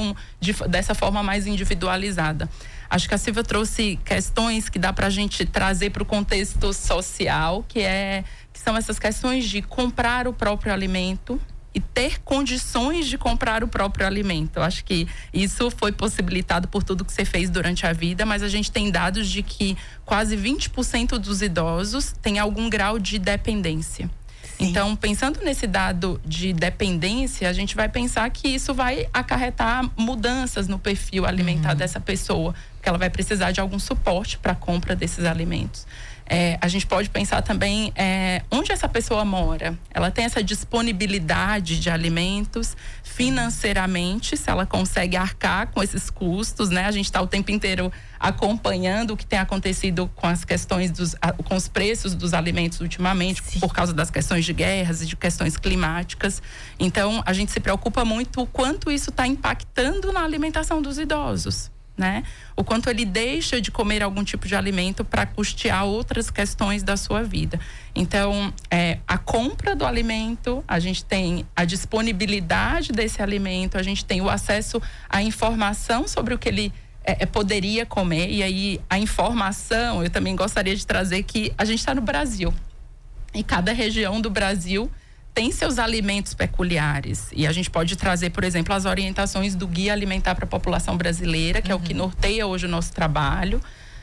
alimentação dessa forma mais individualizada. Acho que a Silvia trouxe questões que dá para a gente trazer para o contexto social, que são essas questões de comprar o próprio alimento e ter condições de comprar o próprio alimento. Eu acho que isso foi possibilitado por tudo que você fez durante a vida, mas a gente tem dados de que quase 20% dos idosos têm algum grau de dependência. Sim. Então, pensando nesse dado de dependência, a gente vai pensar que isso vai acarretar mudanças no perfil alimentar dessa pessoa, porque ela vai precisar de algum suporte para a compra desses alimentos. A gente pode pensar também onde essa pessoa mora. Ela tem essa disponibilidade de alimentos financeiramente, se ela consegue arcar com esses custos, né? A gente está o tempo inteiro acompanhando o que tem acontecido com as questões com os preços dos alimentos ultimamente, sim, por causa das questões de guerras e de questões climáticas. Então, a gente se preocupa muito o quanto isso está impactando na alimentação dos idosos, né? O quanto ele deixa de comer algum tipo de alimento para custear outras questões da sua vida. Então, a compra do alimento, a gente tem a disponibilidade desse alimento, a gente tem o acesso à informação sobre o que ele poderia comer. E aí, a informação, eu também gostaria de trazer que a gente está no Brasil. E cada região do Brasil tem seus alimentos peculiares. E a gente pode trazer, por exemplo, as orientações do Guia Alimentar para a População Brasileira, que é o que norteia hoje o nosso trabalho,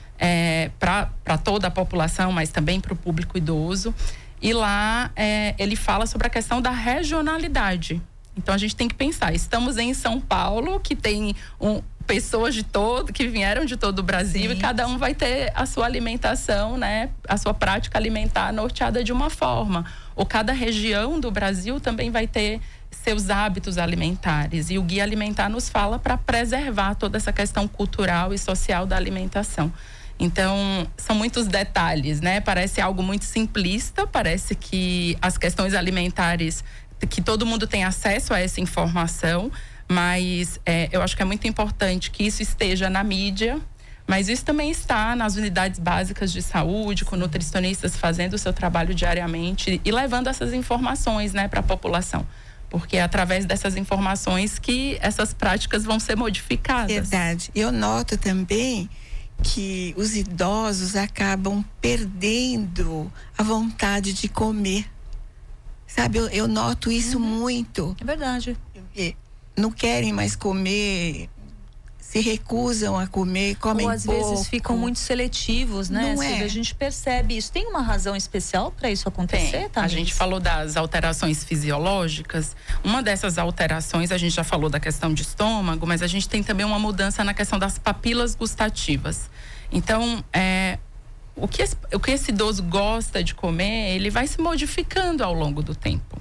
para toda a população, mas também para o público idoso. E lá ele fala sobre a questão da regionalidade. Então a gente tem que pensar, estamos em São Paulo, que tem pessoas que vieram de todo o Brasil, sim, e cada um vai ter a sua alimentação, né? A sua prática alimentar norteada de uma forma. Ou cada região do Brasil também vai ter seus hábitos alimentares. E o Guia Alimentar nos fala para preservar toda essa questão cultural e social da alimentação. Então, são muitos detalhes, né? Parece algo muito simplista, parece que as questões alimentares, que todo mundo tem acesso a essa informação, mas eu acho que é muito importante que isso esteja na mídia, mas isso também está nas unidades básicas de saúde, com nutricionistas fazendo o seu trabalho diariamente e levando essas informações, né, para a população. Porque é através dessas informações que essas práticas vão ser modificadas. Verdade. Eu noto também que os idosos acabam perdendo a vontade de comer. Sabe, eu noto isso muito. É verdade. Não querem mais comer, se recusam a comer, comem pouco. Ou às vezes ficam muito seletivos, né? Não é. A gente percebe isso. Tem uma razão especial para isso acontecer, tá? A gente falou das alterações fisiológicas. Uma dessas alterações, a gente já falou da questão de estômago, mas a gente tem também uma mudança na questão das papilas gustativas. Então, o que esse idoso gosta de comer, ele vai se modificando ao longo do tempo.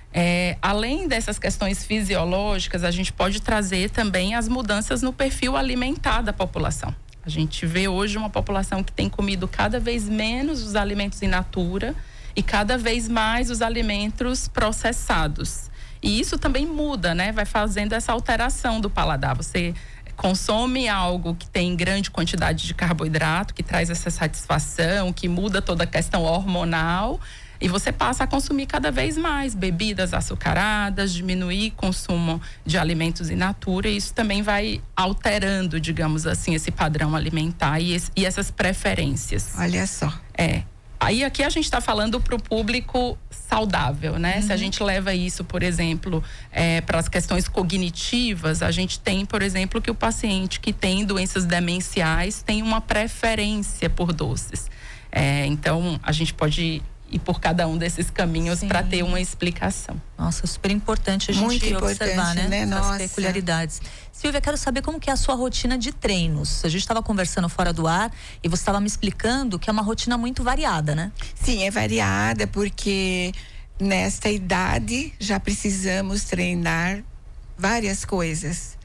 Além dessas questões fisiológicas, a gente pode trazer também as mudanças no perfil alimentar da população. A gente vê hoje uma população que tem comido cada vez menos os alimentos in natura e cada vez mais os alimentos processados. E isso também muda, né? Vai fazendo essa alteração do paladar. Você consome algo que tem grande quantidade de carboidrato, que traz essa satisfação, que muda toda a questão hormonal, e você passa a consumir cada vez mais bebidas açucaradas, diminuir o consumo de alimentos in natura, e isso também vai alterando, digamos assim, esse padrão alimentar e essas preferências. Olha só. Aí aqui a gente está falando para o público saudável, né? Se a gente leva isso, por exemplo, para as questões cognitivas, a gente tem, por exemplo, que o paciente que tem doenças demenciais tem uma preferência por doces. Então, a gente pode ir por cada um desses caminhos para ter uma explicação. Nossa, super importante a gente observar, né? Essas peculiaridades. Silvia, quero saber como que é a sua rotina de treinos. A gente estava conversando fora do ar e você estava me explicando que é uma rotina muito variada, né? Sim, é variada porque nesta idade já precisamos treinar várias coisas.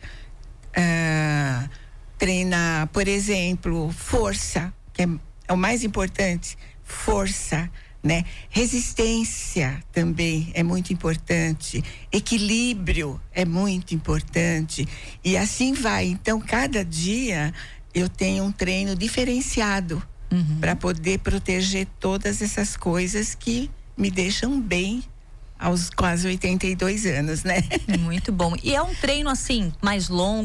Treinar, por exemplo, força, que é o mais importante, força, né? Resistência também é muito importante, equilíbrio é muito importante e assim vai. Então, cada dia eu tenho um treino diferenciado para poder proteger todas essas coisas que me deixam bem aos quase 82 anos, né? Muito bom. E é um treino assim, mais longo?